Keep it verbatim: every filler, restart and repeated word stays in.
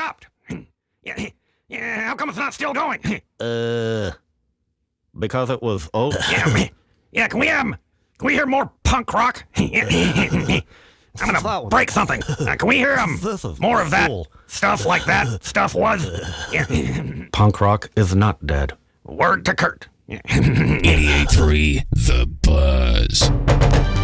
stopped. Yeah, yeah, how come it's not still going? Uh, because it was old. Yeah, yeah, can we, um, can we hear more punk rock? I'm gonna break something. Uh, can we hear, um, more of that stuff like that stuff was? Yeah. Punk rock is not dead. Word to Kurt. eighty-eight point three The Buzz.